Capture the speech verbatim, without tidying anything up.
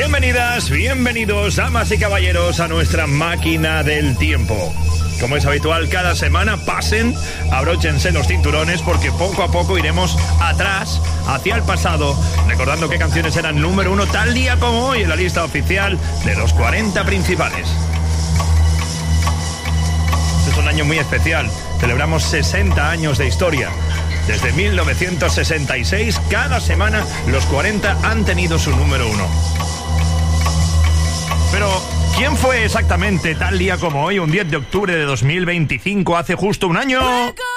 Bienvenidas, bienvenidos, damas y caballeros, a nuestra máquina del tiempo. Como es habitual, cada semana pasen, abróchense los cinturones, porque poco a poco iremos atrás, hacia el pasado, recordando qué canciones eran número uno tal día como hoy en la lista oficial de los cuarenta principales. Este es un año muy especial, celebramos sesenta años de historia. Desde mil novecientos sesenta y seis, cada semana los cuarenta han tenido su número uno. Pero, ¿quién fue exactamente tal día como hoy, un diez de octubre de dos mil veinticinco, hace justo un año?